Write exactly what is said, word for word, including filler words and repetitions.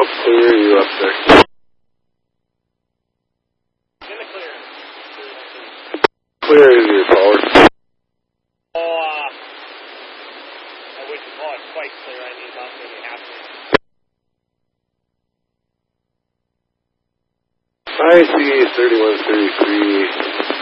clear you up there? In the clear. Clear is your power. Oh, uh, I wouldn't call it quite clear. I need about maybe half an inch. I see thirty-one thirty-three.